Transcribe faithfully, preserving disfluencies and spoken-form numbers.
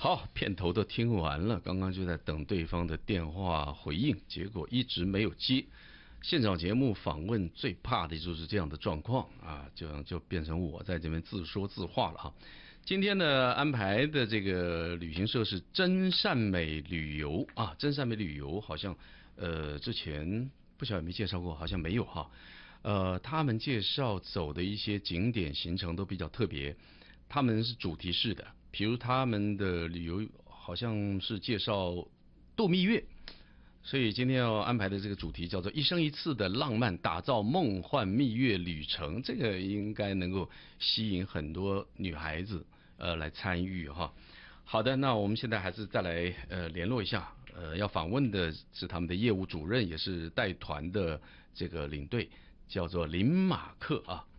好，片头都听完了，刚刚就在等对方的电话回应，结果一直没有接。现场节目访问最怕的就是这样的状况啊，就就变成我在这边自说自话了哈。今天呢安排的这个旅行社是真善美旅游啊，真善美旅游好像呃之前不晓得有没有介绍过，好像没有哈。呃，他们介绍走的一些景点行程都比较特别，他们是主题式的，比如他们的旅游好像是介绍度蜜月，所以今天要安排的这个主题叫做“一生一次的浪漫，打造梦幻蜜月旅程”，这个应该能够吸引很多女孩子呃来参与哈。好的，那我们现在还是再来呃联络一下，呃要访问的是他们的业务主任，也是带团的这个领队，叫做林马克啊。